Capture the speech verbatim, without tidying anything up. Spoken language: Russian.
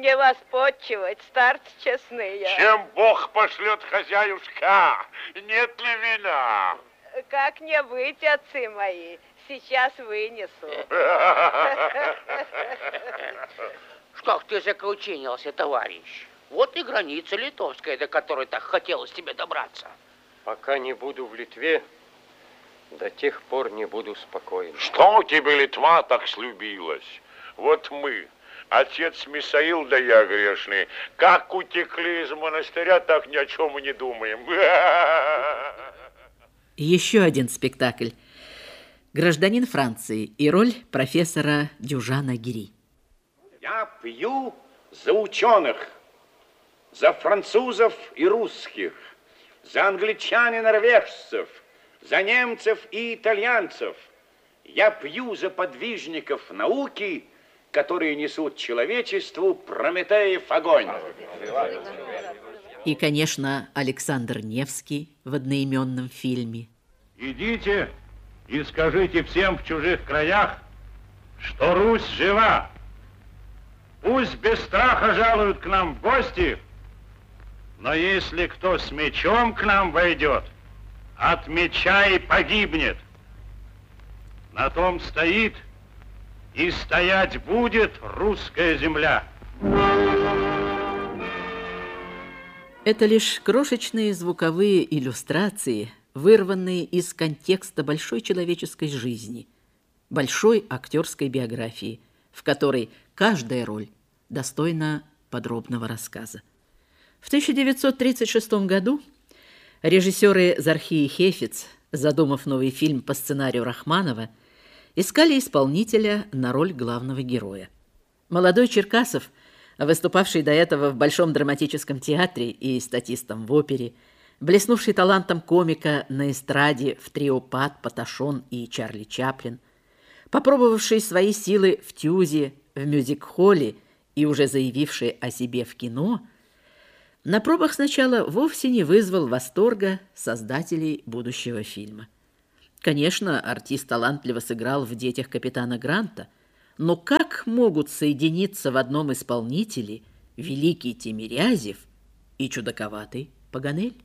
мне вас подчивать, старцы честные? Чем Бог пошлет, хозяюшка? Нет ли вина? Как не быть, отцы мои, сейчас вынесу. Что ж ты закручинился, товарищ? Вот и граница литовская, до которой так хотелось тебе добраться. Пока не буду в Литве, до тех пор не буду спокоен. Что тебе Литва так слюбилась? Вот мы, отец Мисаил да я грешный, как утекли из монастыря, так ни о чем и не думаем. Еще один спектакль. Гражданин Франции и роль профессора Дюжана Гири. Я пью за ученых, за французов и русских, за англичан и норвежцев, за немцев и итальянцев. Я пью за подвижников науки, которые несут человечеству Прометеев огонь. И, конечно, Александр Невский в одноименном фильме. Идите и скажите всем в чужих краях, что Русь жива. Пусть без страха жалуют к нам в гости, но если кто с мечом к нам войдет, от меча и погибнет. На том стоит и стоять будет русская земля. Это лишь крошечные звуковые иллюстрации, вырванные из контекста большой человеческой жизни, большой актерской биографии, в которой каждая роль достойна подробного рассказа. В тысяча девятьсот тридцать шестом году режиссеры Зорхи и Хефиц, задумав новый фильм по сценарию Рахманова, искали исполнителя на роль главного героя. Молодой Черкасов, выступавший до этого в Большом драматическом театре и статистом в опере, блеснувший талантом комика на эстраде в трио Пат, Паташон и Чарли Чаплин, попробовавший свои силы в Тюзе, в мюзик-холле и уже заявивший о себе в кино, на пробах сначала вовсе не вызвал восторга создателей будущего фильма. Конечно, артист талантливо сыграл в «Детях капитана Гранта», но как могут соединиться в одном исполнителе великий Тимирязев и чудаковатый Паганель?